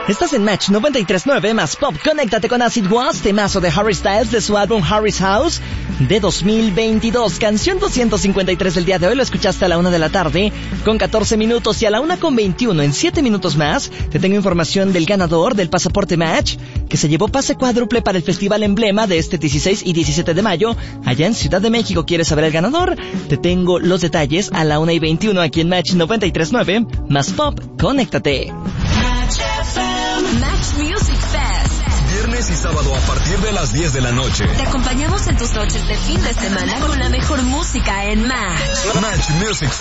Estás en Match 93.9 más Pop. Conéctate con Acid Was, temazo de Harry Styles de su álbum Harry's House de 2022. Canción 253 del día de hoy, lo escuchaste a la 1 de la tarde con 14 minutos y a la 1 con 21. En 7 minutos más te tengo información del ganador del pasaporte Match que se llevó pase cuádruple para el Festival Emblema de este 16 y 17 de mayo allá en Ciudad de México. ¿Quieres saber el ganador? Te tengo los detalles a la 1 y 21 aquí en Match 93.9 más Pop. Conéctate. Match Music Fest. Viernes y sábado a partir de las 10 de la noche. Te acompañamos en tus noches de fin de semana con la mejor música en Match. Match Music